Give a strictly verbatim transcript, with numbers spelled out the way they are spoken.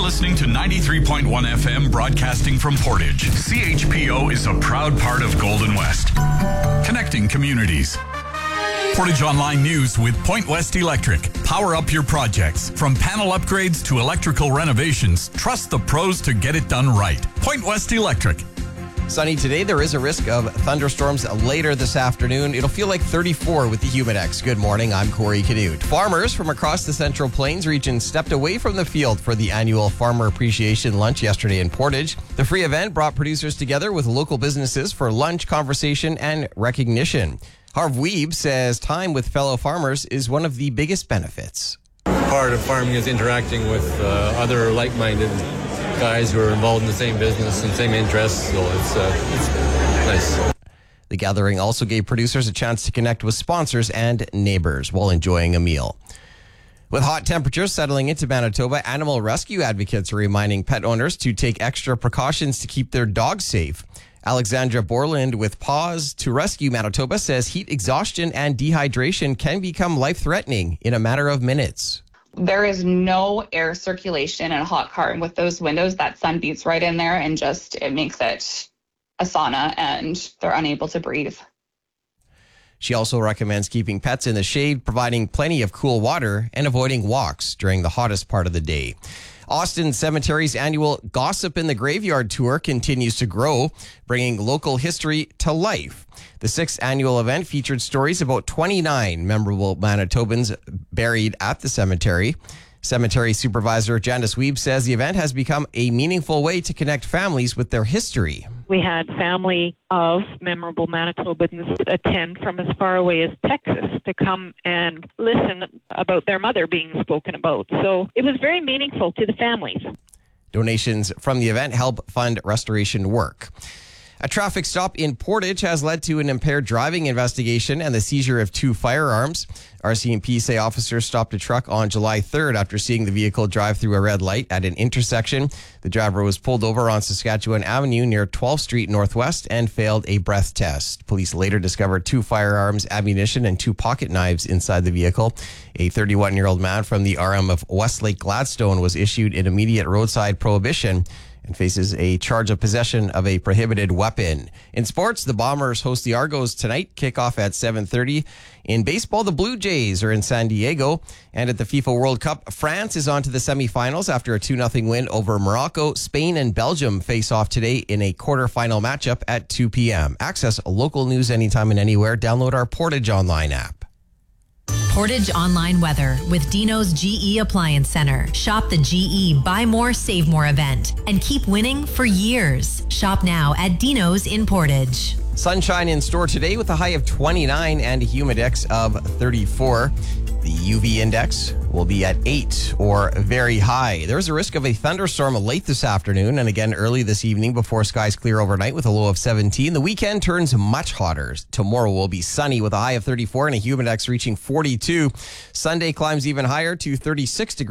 listening to ninety-three point one F M broadcasting from Portage. C H P O is a proud part of Golden West, connecting communities. Portage Online News with Point West Electric. Power up your projects. From panel upgrades to electrical renovations, trust the pros to get it done right. Point West Electric. Sunny today. There is a risk of thunderstorms later this afternoon. It'll feel like thirty-four with the Humidex. Good morning. I'm Corey Canute. Farmers from across the Central Plains region stepped away from the field for the annual Farmer Appreciation Lunch yesterday in Portage. The free event brought producers together with local businesses for lunch, conversation, and recognition. Harv Weeb says time with fellow farmers is one of the biggest benefits. Part of farming is interacting with uh, other like-minded guys who are involved in the same business and same interests, so it's, uh, it's nice. The gathering also gave producers a chance to connect with sponsors and neighbors while enjoying a meal. With hot temperatures settling into Manitoba, animal rescue advocates are reminding pet owners to take extra precautions to keep their dogs safe. Alexandra Borland with Paws to Rescue Manitoba says heat exhaustion and dehydration can become life-threatening in a matter of minutes. There is no air circulation in a hot car, and with those windows, that sun beats right in there and just, it makes it a sauna and they're unable to breathe. She also recommends keeping pets in the shade, providing plenty of cool water, and avoiding walks during the hottest part of the day. Austin Cemetery's annual Gossip in the Graveyard tour continues to grow, bringing local history to life. The sixth annual event featured stories about twenty-nine memorable Manitobans buried at the cemetery. Cemetery Supervisor Janice Weeb says the event has become a meaningful way to connect families with their history. We had family of memorable Manitobans attend from as far away as Texas to come and listen about their mother being spoken about. So it was very meaningful to the families. Donations from the event help fund restoration work. A traffic stop in Portage has led to an impaired driving investigation and the seizure of two firearms. R C M P say officers stopped a truck on July third after seeing the vehicle drive through a red light at an intersection. The driver was pulled over on Saskatchewan Avenue near twelfth Street Northwest and failed a breath test. Police later discovered two firearms, ammunition, and two pocket knives inside the vehicle. A thirty-one-year-old man from the R M of Westlake Gladstone was issued an immediate roadside prohibition and faces a charge of possession of a prohibited weapon. In sports, the Bombers host the Argos tonight, kickoff at seven thirty. In baseball, the Blue Jays are in San Diego. And at the FIFA World Cup, France is on to the semifinals after a two nothing win over Morocco. Spain and Belgium face off today in a quarterfinal matchup at two p.m. Access local news anytime and anywhere. Download our Portage Online app. Portage Online Weather with Dino's G E Appliance Center. Shop the G E Buy More, Save More event and keep winning for years. Shop now at Dino's in Portage. Sunshine in store today with a high of twenty-nine and a humidex of thirty-four. The U V index will be at eight or very high. There's a risk of a thunderstorm late this afternoon and again early this evening before skies clear overnight with a low of seventeen. The weekend turns much hotter. Tomorrow will be sunny with a high of thirty-four and a humidex reaching forty-two. Sunday climbs even higher to thirty-six degrees.